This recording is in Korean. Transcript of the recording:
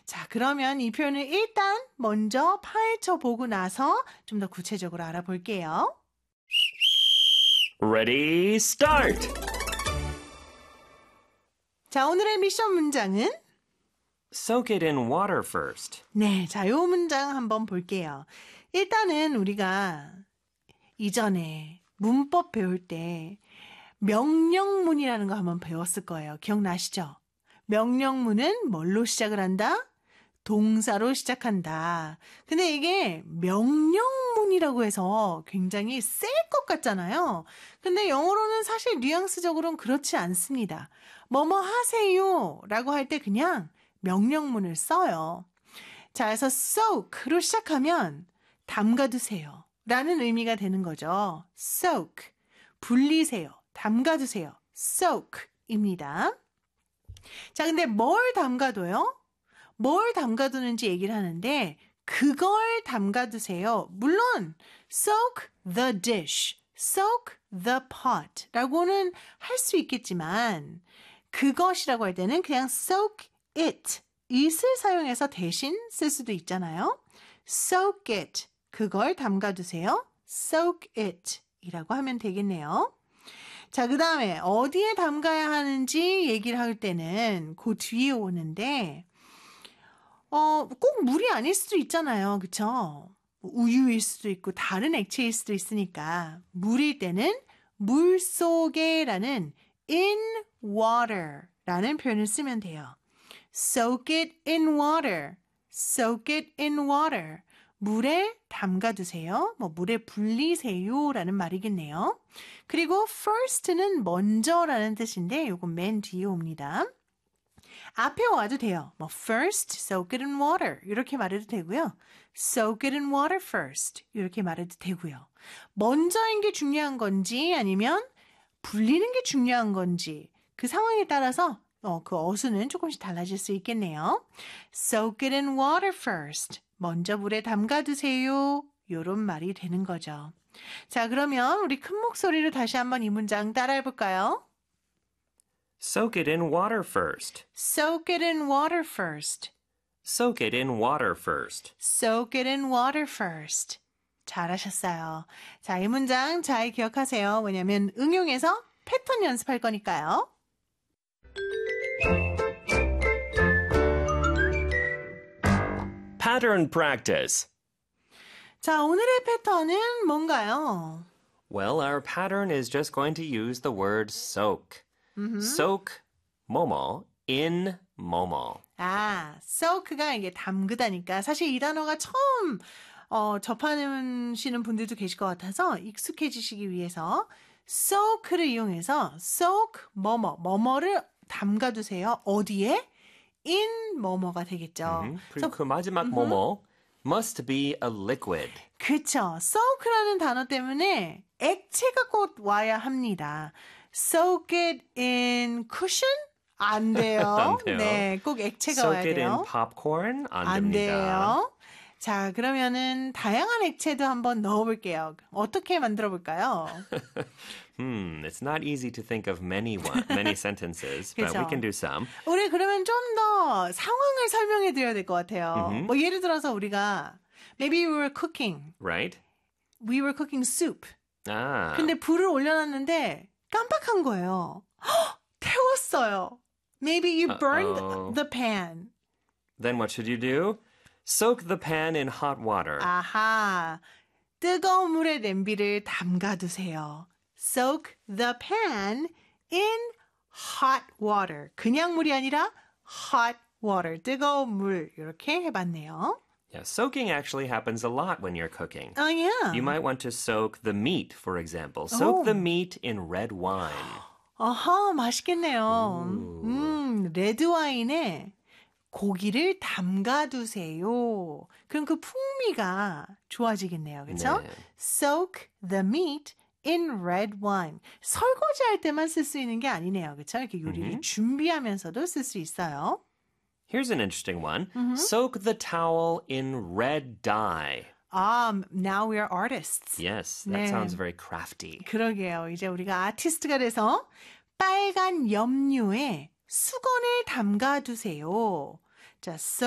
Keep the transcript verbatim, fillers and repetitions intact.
자, 그러면 이 표현을 일단 먼저 파헤쳐 보고 나서 좀 더 구체적으로 알아볼게요. Ready, start! 자, 오늘의 미션 문장은 Soak it in water first. 네, 자, 요 문장 한번 볼게요. 일단은 우리가 이전에 문법 배울 때 명령문이라는 거 한번 배웠을 거예요. 기억나시죠? 명령문은 뭘로 시작을 한다? 동사로 시작한다. 근데 이게 명령문이라고 해서 굉장히 셀 것 같잖아요. 근데 영어로는 사실 뉘앙스적으로는 그렇지 않습니다. 뭐뭐 하세요 라고 할 때 그냥 명령문을 써요. 자, 그래서 soak로 시작하면 담가두세요 라는 의미가 되는 거죠. soak, 불리세요, 담가두세요. soak입니다. 자, 근데 뭘 담가둬요? 뭘 담가두는지 얘기를 하는데 그걸 담가두세요. 물론 soak the dish, soak the pot 라고는 할 수 있겠지만 그것이라고 할 때는 그냥 soak it, it을 사용해서 대신 쓸 수도 있잖아요. soak it, 그걸 담가두세요. soak it 이라고 하면 되겠네요. 자, 그 다음에 어디에 담가야 하는지 얘기를 할 때는 그 뒤에 오는데 어, 꼭 물이 아닐 수도 있잖아요. 그쵸? 우유일 수도 있고 다른 액체일 수도 있으니까 물일 때는 물 속에 라는 in water 라는 표현을 쓰면 돼요. soak it in water, soak it in water. 물에 담가두세요. 뭐 물에 불리세요 라는 말이겠네요. 그리고 first는 먼저라는 뜻인데 이건 맨 뒤에 옵니다. 앞에 와도 돼요. 뭐 first, soak it in water 이렇게 말해도 되고요. soak it in water first 이렇게 말해도 되고요. 먼저인 게 중요한 건지 아니면 불리는 게 중요한 건지 그 상황에 따라서 어, 그 어수는 조금씩 달라질 수 있겠네요. soak it in water first. 먼저 물에 담가두세요. 이런 말이 되는 거죠. 자, 그러면 우리 큰 목소리로 다시 한번 이 문장 따라해볼까요? Soak it in water first. Soak it in water first. Soak it in water first. Soak it in water first. 잘하셨어요. 자, 이 문장 잘 기억하세요. 왜냐하면 응용해서 패턴 연습할 거니까요. Pattern practice. 자, 오늘의 패턴은 뭔가요? Well, our pattern is just going to use the word soak. Mm-hmm. Soak 뭐뭐 in 뭐뭐. 아, soak가 이게 담그다니까 사실 이 단어가 처음 어, 접하시는 분들도 계실 것 같아서 익숙해지시기 위해서 soak를 이용해서 soak 뭐뭐, 뭐뭐를 담가두세요. 어디에? in 뭐뭐가 되겠죠. Mm-hmm. 그리고 그 마지막 mm-hmm. 뭐뭐 must be a liquid. 그렇죠. soak라는 단어 때문에 액체가 꼭 와야 합니다. soak it in cushion? 안 돼요. 안 돼요. 네, 꼭 액체가 soak 와야 it 돼요. in popcorn? 안, 안 됩니다. 돼요. 자, 그러면은 다양한 액체도 한번 넣어볼게요. 어떻게 만들어 볼까요? Hmm, it's not easy to think of many one, many sentences, but we can do some. 우리 그러면 좀 더 상황을 설명해 드려야 될 것 같아요. Mm-hmm. 뭐 예를 들어서 우리가 maybe we were cooking. Right? We were cooking soup. 아. 근데 불을 올려놨는데 깜빡한 거예요. 헉, 태웠어요. Maybe you burned Uh-oh. the pan. Then what should you do? Soak the pan in hot water. 아하. 뜨거운 물에 냄비를 담가두세요. Soak the pan in hot water. 그냥 물이 아니라 hot water. 뜨거운 물. 이렇게 해봤네요. Yeah, soaking actually happens a lot when you're cooking. Oh, yeah. You might want to soak the meat, for example. Soak Oh. the meat in red wine. 아하, 맛있겠네요. 오. 음, 레드와인에 고기를 담가두세요. 그럼 그 풍미가 좋아지겠네요. 그렇죠? 네. Soak the meat in red wine. 설거지할 때만 쓸 수 있는 게 아니네요. 그렇죠? 이렇게 요리를 Mm-hmm. 준비하면서도 쓸 수 있어요. Here's an interesting one. Mm-hmm. Soak the towel in red dye. Um, now we are artists. Yes, that 네. sounds very crafty. 그러게요. 이제 우리가 아티스트가 돼서 빨간 염료에 수건을 담가두세요. 자,